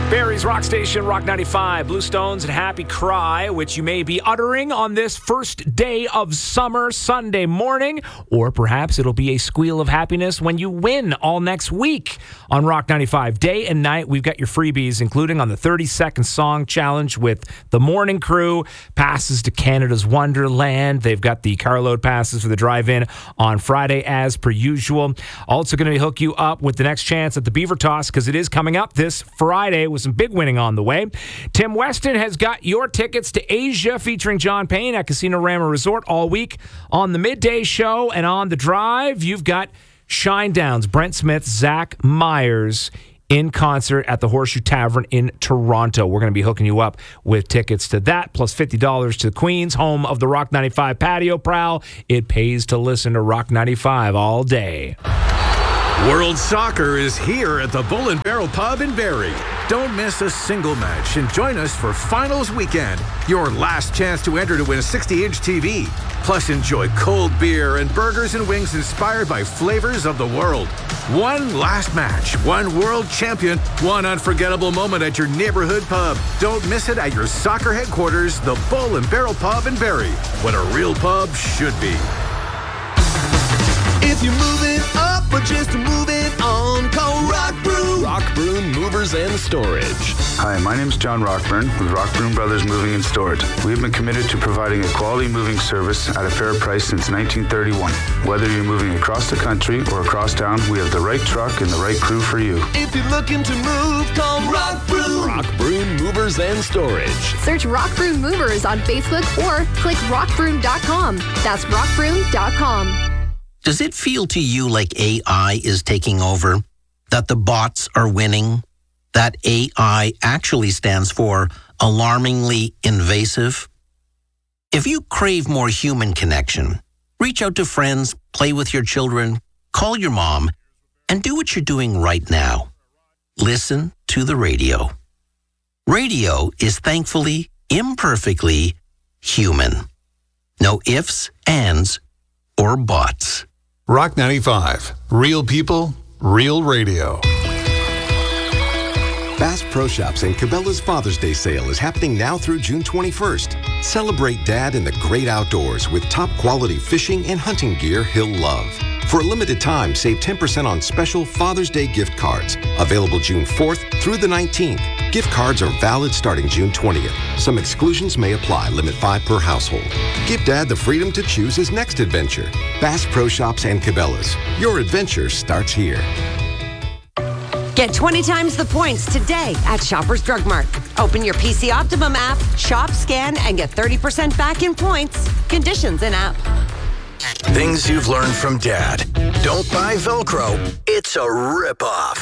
Barry's Rock Station, Rock 95, Blue Stones and Happy Cry, which you may be uttering on this first day of summer, Sunday morning, or perhaps it'll be a squeal of happiness when you win all next week on Rock 95. Day and night, we've got your freebies, including on the 30-second song challenge with the Morning Crew, passes to Canada's Wonderland. They've got the carload passes for the drive-in on Friday as per usual. Also going to hook you up with the next chance at the Beaver Toss because it is coming up this Friday with some big winning on the way. Tim Weston has got your tickets to Asia featuring John Payne at Casino Rama Resort all week. On the midday show and on the drive, you've got Shinedown's Brent Smith, Zach Myers in concert at the Horseshoe Tavern in Toronto. We're going to be hooking you up with tickets to that, plus $50 to Queens, home of the Rock 95 Patio Prowl. It pays to listen to Rock 95 all day. World Soccer is here at the Bull and Barrel Pub in Barrie. Don't miss a single match and join us for Finals Weekend, your last chance to enter to win a 60-inch TV. Plus, enjoy cold beer and burgers and wings inspired by flavors of the world. One last match, one world champion, one unforgettable moment at your neighborhood pub. Don't miss it at your soccer headquarters, the Bull and Barrel Pub in Barrie, what a real pub should be. If you're moving up or just moving on, call Rock Broom. Rock Broom Movers and Storage. Hi, my name is John Rockburn with Rock Broom Brothers Moving and Storage. We have been committed to providing a quality moving service at a fair price since 1931. Whether you're moving across the country or across town, we have the right truck and the right crew for you. If you're looking to move, call Rock Broom. Rock Broom Movers and Storage. Search Rock Broom Movers on Facebook or click rockbroom.com. That's rockbroom.com. Does it feel to you like AI is taking over? That the bots are winning? That AI actually stands for alarmingly invasive? If you crave more human connection, reach out to friends, play with your children, call your mom, and do what you're doing right now. Listen to the radio. Radio is thankfully, imperfectly human. No ifs, ands, or buts. Rock 95. Real people, real radio. Bass Pro Shops and Cabela's Father's Day sale is happening now through June 21st. Celebrate Dad in the great outdoors with top quality fishing and hunting gear he'll love. For a limited time, save 10% on special Father's Day gift cards. Available June 4th through the 19th. Gift cards are valid starting June 20th. Some exclusions may apply. Limit 5 per household. Give Dad the freedom to choose his next adventure. Bass Pro Shops and Cabela's. Your adventure starts here. Get 20 times the points today at Shoppers Drug Mart. Open your PC Optimum app, shop, scan, and get 30% back in points. Conditions in app. Things you've learned from Dad. Don't buy Velcro. It's a ripoff.